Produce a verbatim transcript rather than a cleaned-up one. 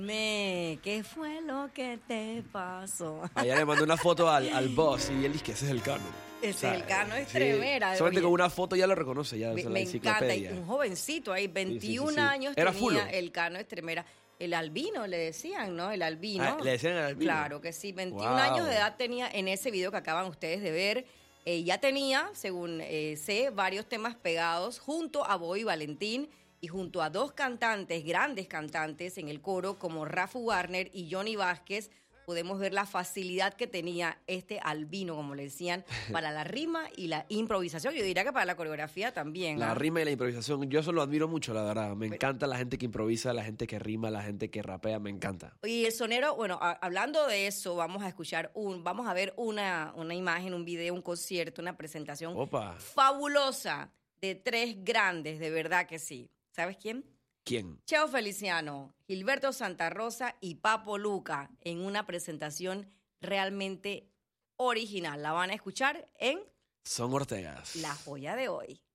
Me, ¿qué fue lo que te pasó? Allá le mandó una foto al, al boss y él dice que ese es el Cano. Ese O sea, es el Cano, es sí, tremenda. solamente Oye, con una foto ya lo reconoce, ya. me, o sea, me la encanta, y enciclopedia. un jovencito ahí, veintiún sí, sí. años Era tenía fulo. el Cano Estremera. El albino le decían, ¿no? El albino. Ah, ¿le decían el albino? Claro que sí, veintiún Wow. años de edad tenía en ese video que acaban ustedes de ver. Eh, ya tenía, según eh, sé, varios temas pegados junto a Bobby Valentín y junto a dos cantantes, grandes cantantes en el coro como Rafa Warner y Johnny Vázquez. Podemos ver la facilidad que tenía este albino, como le decían, para la rima y la improvisación. Yo diría que para la coreografía también. La ¿ah? rima y la improvisación, yo eso lo admiro mucho, la verdad. Me encanta la gente que improvisa, la gente que rima, la gente que rapea, me encanta. Y el sonero, bueno, a- hablando de eso, vamos a escuchar un, vamos a ver una, una imagen, un video, un concierto, una presentación Opa. fabulosa de tres grandes, de verdad que sí. ¿Sabes quién? ¿Quién? Cheo Feliciano, Gilberto Santa Rosa y Papo Luca en una presentación realmente original. La van a escuchar en Son Ortegas. La Joya de Hoy.